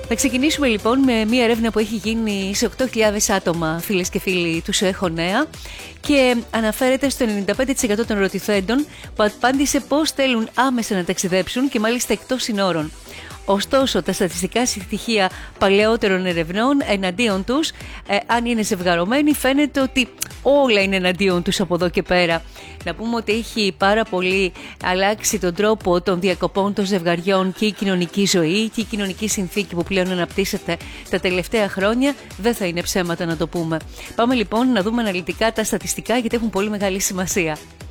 Θα ξεκινήσουμε λοιπόν με μια έρευνα που έχει γίνει σε 8.000 άτομα, φίλες και φίλοι του ΣΟΕΧΟ Νέα, και αναφέρεται στο 95% των ερωτηθέντων που απάντησε πώς θέλουν άμεσα να ταξιδέψουν και μάλιστα εκτός συνόρων. Ωστόσο, τα στατιστικά στοιχεία παλαιότερων ερευνών εναντίον τους, αν είναι ζευγαρωμένοι, φαίνεται ότι όλα είναι εναντίον τους από εδώ και πέρα. Να πούμε ότι έχει πάρα πολύ αλλάξει τον τρόπο των διακοπών των ζευγαριών και η κοινωνική ζωή και η κοινωνική συνθήκη που πλέον αναπτύσσεται τα τελευταία χρόνια. Δεν θα είναι ψέματα να το πούμε. Πάμε λοιπόν να δούμε αναλυτικά τα στατιστικά, γιατί έχουν πολύ μεγάλη σημασία.